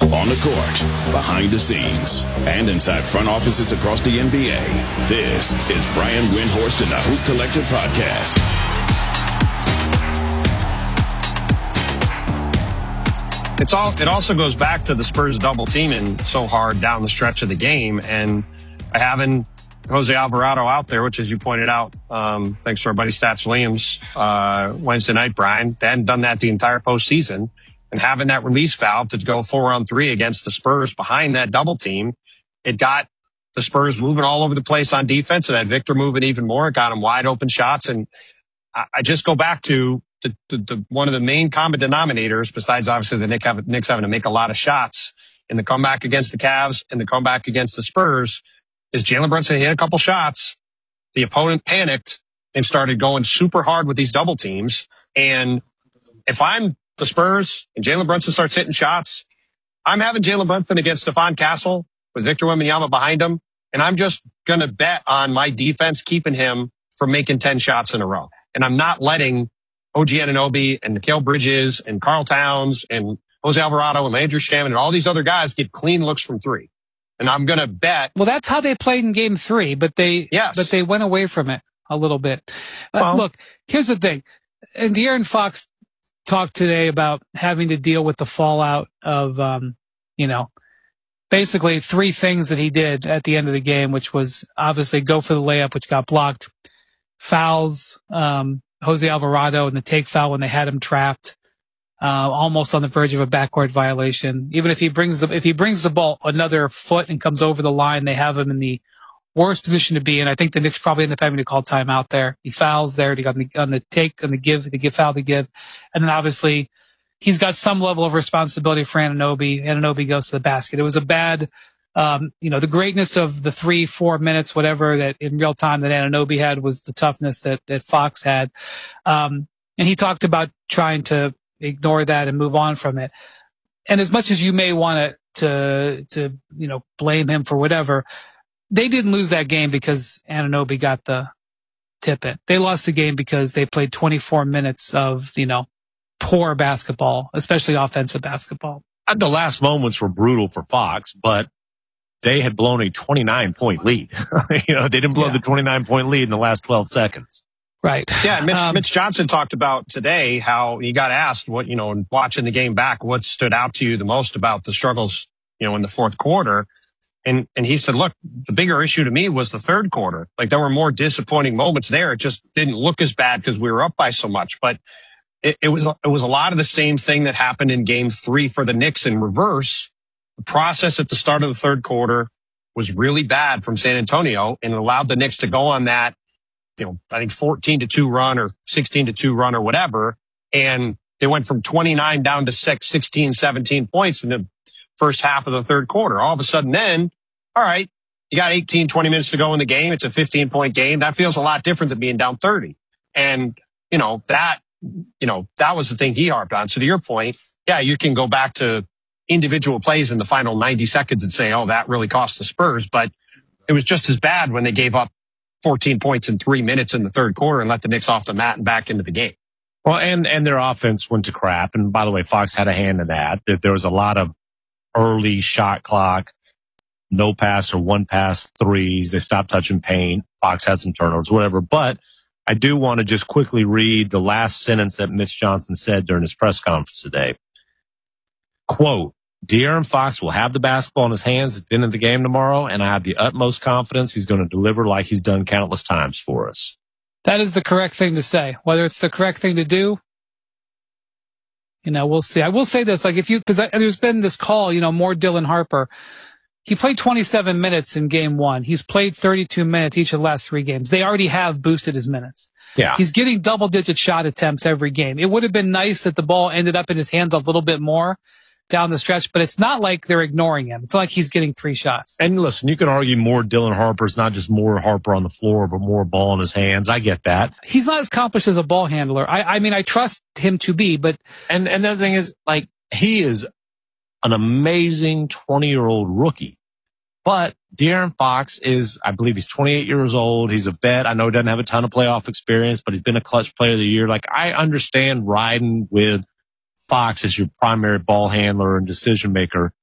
On the court, behind the scenes, and inside front offices across the NBA, this is Brian Windhorst and the Hoop Collective Podcast. It also goes back to the Spurs double teaming so hard down the stretch of the game, and by having Jose Alvarado out there, which, as you pointed out, thanks to our buddy Stats Williams Wednesday night, Brian, they hadn't done that the entire postseason. And having that release valve to go 4-on-3 against the Spurs behind that double team, it got the Spurs moving all over the place on defense. It had Victor moving even more. It got him wide open shots. And I just go back to the one of the main common denominators, besides obviously the Knicks having to make a lot of shots in the comeback against the Cavs and the comeback against the Spurs, is Jalen Brunson hit a couple shots. The opponent panicked and started going super hard with these double teams. And if I'm the Spurs and Jalen Brunson starts hitting shots, I'm having Jalen Brunson against Stephon Castle with Victor Wembanyama behind him. And I'm just going to bet on my defense keeping him from making 10 shots in a row. And I'm not letting OG Anunoby and Mikal Bridges and Karl Towns and Jose Alvarado and Landry Shamet and all these other guys get clean looks from three. And I'm going to bet. Well, that's how they played in game 3, but they went away from it a little bit. Look, here's the thing. And De'Aaron Fox talked today about having to deal with the fallout of, basically 3 things that he did at the end of the game, which was obviously go for the layup, which got blocked, fouls, Jose Alvarado and the take foul when they had him trapped, almost on the verge of a backcourt violation. Even if he brings the ball another foot and comes over the line, they have him in the worst position to be in. I think the Knicks probably end up having to call timeout there. He fouls there. He got on the take, on the give foul to give. And then obviously he's got some level of responsibility for Anunoby. Anunoby goes to the basket. It was a bad, the greatness of the 3-4 minutes, whatever, that in real time that Anunoby had was the toughness that Fox had. And he talked about trying to ignore that and move on from it. And as much as you may want to blame him for whatever, they didn't lose that game because Anunoby got the tip in. They lost the game because they played 24 minutes of, poor basketball, especially offensive basketball. The last moments were brutal for Fox, but they had blown a 29-point lead. They didn't blow the 29-point lead in the last 12 seconds. Right. Yeah. Mitch Johnson talked about today how he got asked watching the game back, what stood out to you the most about the struggles, in the fourth quarter. And he said, look, the bigger issue to me was the third quarter. Like, there were more disappointing moments there. It just didn't look as bad because we were up by so much. But it was a lot of the same thing that happened in game 3 for the Knicks in reverse. The process at the start of the third quarter was really bad from San Antonio, and it allowed the Knicks to go on that, I think 14-2 run or 16-2 run or whatever. And they went from 29 down to 16, 17 points in the first half of the third quarter. All of a sudden then, all right, you got 18, 20 minutes to go in the game. It's a 15-point game. That feels a lot different than being down 30. And, that was the thing he harped on. So to your point, yeah, you can go back to individual plays in the final 90 seconds and say, oh, that really cost the Spurs. But it was just as bad when they gave up 14 points in 3 minutes in the third quarter and let the Knicks off the mat and back into the game. Well, and their offense went to crap. And by the way, Fox had a hand in that. There was a lot of early shot clock, no pass or one pass threes. They stopped touching paint. Fox had some turnovers, whatever. But I do want to just quickly read the last sentence that Mitch Johnson said during his press conference today. Quote, De'Aaron Fox will have the basketball in his hands at the end of the game tomorrow, and I have the utmost confidence he's going to deliver like he's done countless times for us. That is the correct thing to say. Whether it's the correct thing to do, we'll see. I will say this, because there's been this call, more Dylan Harper. He played 27 minutes in game 1. He's played 32 minutes each of the last 3 games. They already have boosted his minutes. Yeah. He's getting double-digit shot attempts every game. It would have been nice that the ball ended up in his hands a little bit more down the stretch, but it's not like they're ignoring him. It's like he's getting 3 shots. And listen, you can argue more Dylan Harper's not just more Harper on the floor, but more ball in his hands. I get that. He's not as accomplished as a ball handler. I trust him to be, but... And the other thing is, he is an amazing 20-year-old rookie. But De'Aaron Fox is, I believe he's 28 years old. He's a vet. I know he doesn't have a ton of playoff experience, but he's been a clutch player of the year. I understand riding with Fox as your primary ball handler and decision maker.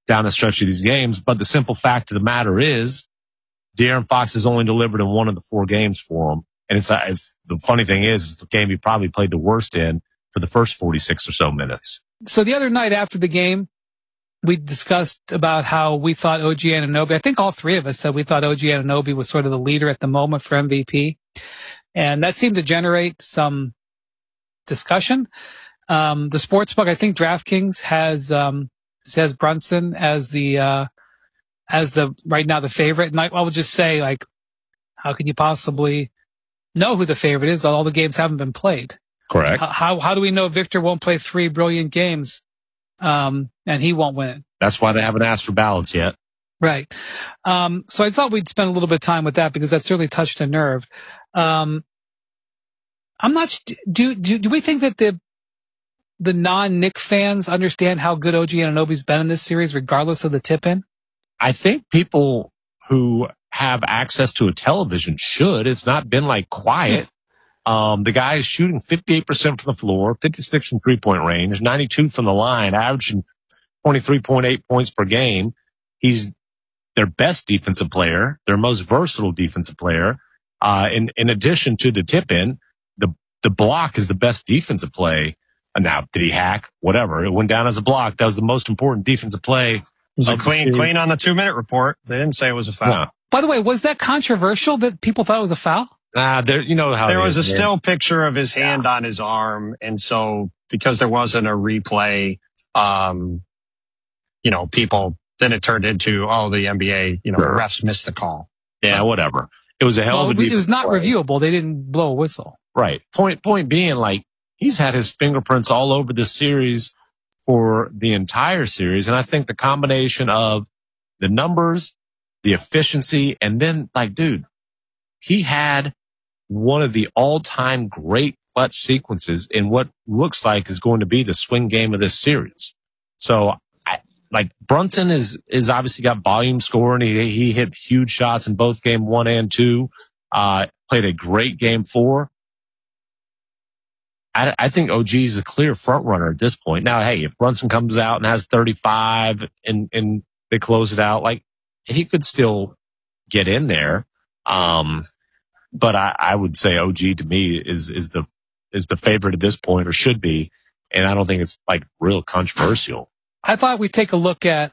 down the stretch of these games. But the simple fact of the matter is, De'Aaron Fox has only delivered in one of the 4 games for him. And it's the funny thing is, it's the game he probably played the worst in for the first 46 or so minutes. So the other night after the game, we discussed about how we thought OG Anunoby, I think all 3 of us said we thought OG Anunoby was sort of the leader at the moment for MVP. And that seemed to generate some discussion. The sportsbook, I think DraftKings says Brunson as the right now the favorite. And I would just say, like, how can you possibly know who the favorite is? All the games haven't been played. Correct. How do we know Victor won't play 3 brilliant games, and he won't win it? That's why they haven't asked for ballots yet. Right. So I thought we'd spend a little bit of time with that because that certainly touched a nerve. I'm not. Do we think that the non-Knick fans understand how good OG Anunoby's been in this series, regardless of the tip-in? I think people who have access to a television should. It's not been like quiet. The guy is shooting 58% from the floor, 56 from 3-point range, 92 from the line, averaging 23.8 points per game. He's their best defensive player, their most versatile defensive player. In addition to the tip-in, the block is the best defensive play. Now, did he hack? Whatever. It went down as a block. That was the most important defensive play. It was a clean on the 2-minute report. They didn't say it was a foul. No. By the way, was that controversial that people thought it was a foul? You know how there was a still picture of his hand on his arm. And so because there wasn't a replay, people, then it turned into, the NBA, refs missed the call. Yeah, whatever. It was a hell of a it was not play. reviewable. They didn't blow a whistle. Right. Point being, like, he's had his fingerprints all over this series for the entire series. And I think the combination of the numbers, the efficiency, and then, like, dude, he had one of the all-time great clutch sequences in what looks like is going to be the swing game of this series. So, Brunson is obviously got volume scoring. He hit huge shots in both game 1 and 2. Played a great game 4. I think OG is a clear front runner at this point. Now, hey, if Brunson comes out and has 35 and they close it out, like, he could still get in there. But I would say OG to me is the favorite at this point, or should be. And I don't think it's like real controversial. I thought we'd take a look at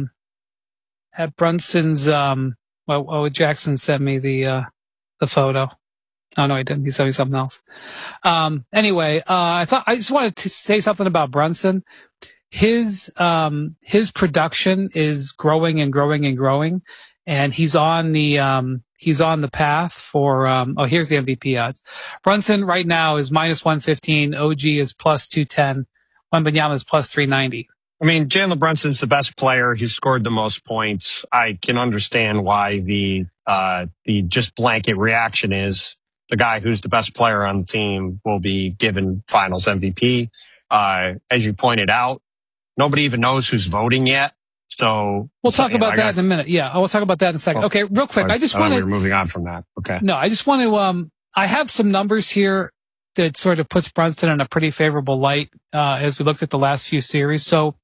Brunson's, Jackson sent me the photo. Oh, no, he didn't. He sent me something else. Anyway, I just wanted to say something about Brunson. His production is growing and growing and growing, and he's on the path for, here's the MVP odds. Brunson right now is -115. OG is +210. Wembanyama is +390. I mean, Jalen Brunson's the best player. He's scored the most points. I can understand why the just blanket reaction is the guy who's the best player on the team will be given finals MVP. As you pointed out, nobody even knows who's voting yet. So we'll talk about that in a minute. Yeah, we'll talk about that in a second. Okay, real quick. I just want to. We're moving on from that. Okay. No, I just want to. I have some numbers here that sort of puts Brunson in a pretty favorable light as we looked at the last few series. So,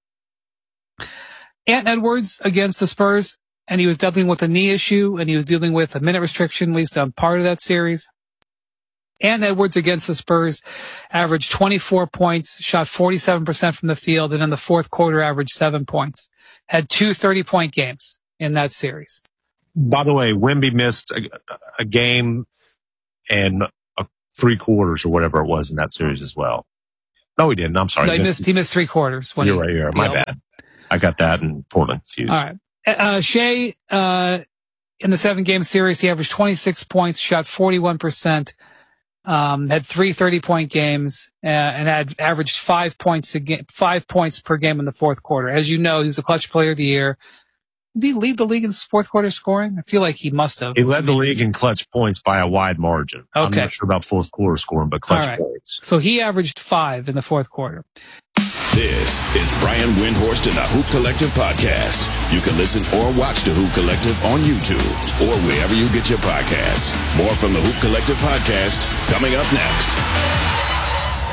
Ant Edwards against the Spurs, and he was dealing with a knee issue, and he was dealing with a minute restriction, at least on part of that series. Ant Edwards against the Spurs averaged 24 points, shot 47% from the field, and in the fourth quarter averaged 7 points. Had 2 30-point games in that series. By the way, Wemby missed a game and 3 quarters or whatever it was in that series as well. No, he didn't. I'm sorry. No, he missed 3 quarters. You're right. My bad. I got that in Portland confused. All right. Shea, in the 7-game series, he averaged 26 points, shot 41%, had 3 30-point games, and had averaged 5 points per game in the fourth quarter. As you know, he's the clutch player of the year. Did he lead the league in fourth quarter scoring? I feel like he must have. He led the league in clutch points by a wide margin. Okay. I'm not sure about fourth quarter scoring, but clutch points. So he averaged 5 in the fourth quarter. This is Brian Windhorst and the Hoop Collective podcast. You can listen or watch the Hoop Collective on YouTube or wherever you get your podcasts. More from the Hoop Collective podcast coming up next.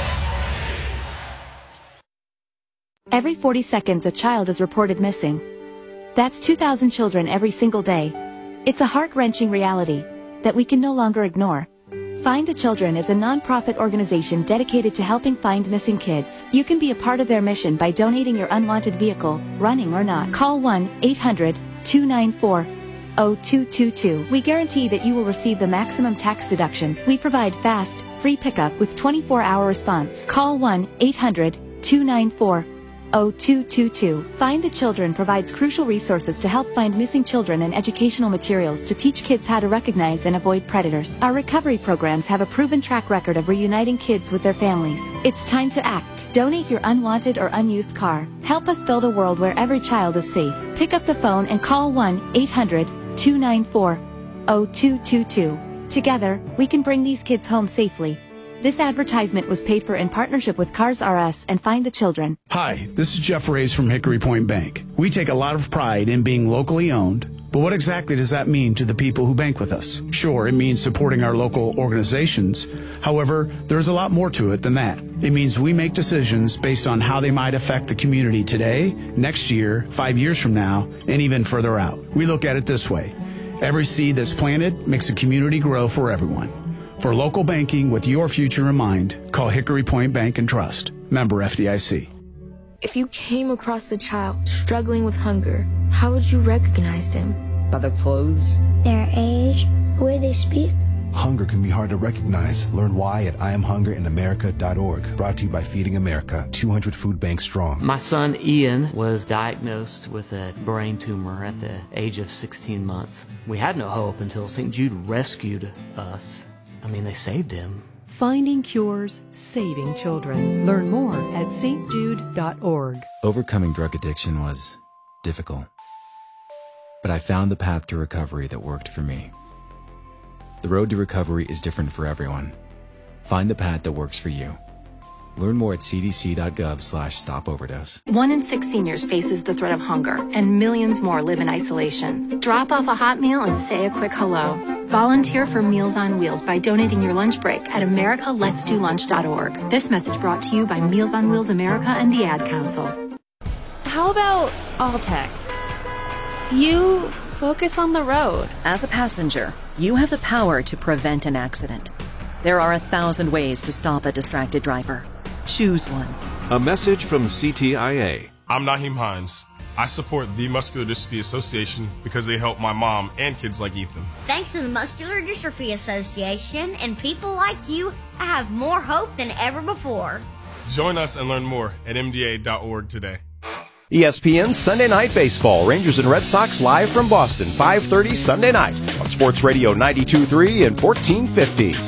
Every 40 seconds, a child is reported missing. That's 2,000 children every single day. It's a heart-wrenching reality that we can no longer ignore. Find the Children is a non-profit organization dedicated to helping find missing kids. You can be a part of their mission by donating your unwanted vehicle, running or not. Call 1-800-294-0222. We guarantee that you will receive the maximum tax deduction. We provide fast, free pickup with 24-hour response. Call 1-800-294-0222. Find the Children provides crucial resources to help find missing children and educational materials to teach kids how to recognize and avoid predators. Our recovery programs have a proven track record of reuniting kids with their families. It's time to act. Donate your unwanted or unused car. Help us build a world where every child is safe. Pick up the phone and call 1-800-294-0222. Together, we can bring these kids home safely. This advertisement was paid for in partnership with Cars R Us and Find the Children. Hi, this is Jeff Reyes from Hickory Point Bank. We take a lot of pride in being locally owned, but what exactly does that mean to the people who bank with us? Sure, it means supporting our local organizations. However, there's a lot more to it than that. It means we make decisions based on how they might affect the community today, next year, 5 years from now, and even further out. We look at it this way. Every seed that's planted makes a community grow for everyone. For local banking with your future in mind, call Hickory Point Bank and Trust. Member FDIC. If you came across a child struggling with hunger, how would you recognize them? By their clothes, their age, the way they speak. Hunger can be hard to recognize. Learn why at IamHungerInAmerica.org. Brought to you by Feeding America, 200 food banks strong. My son Ian was diagnosed with a brain tumor at the age of 16 months. We had no hope until St. Jude rescued us. They saved him. Finding cures, saving children. Learn more at stjude.org. Overcoming drug addiction was difficult, but I found the path to recovery that worked for me. The road to recovery is different for everyone. Find the path that works for you. Learn more at cdc.gov/stopoverdose. 1 in 6 seniors faces the threat of hunger, and millions more live in isolation. Drop off a hot meal and say a quick hello. Volunteer for Meals on Wheels by donating your lunch break at americaletsdolunch.org. This message brought to you by Meals on Wheels America and the Ad Council. How about all text? You focus on the road. As a passenger, you have the power to prevent an accident. There are 1,000 ways to stop a distracted driver. Choose one. A message from CTIA. I'm Naheem Hines. I support the Muscular Dystrophy Association because they help my mom and kids like Ethan. Thanks to the Muscular Dystrophy Association and people like you, I have more hope than ever before. Join us and learn more at MDA.org today. ESPN Sunday Night Baseball. Rangers and Red Sox live from Boston, 5:30 Sunday night on Sports Radio 92.3 and 1450.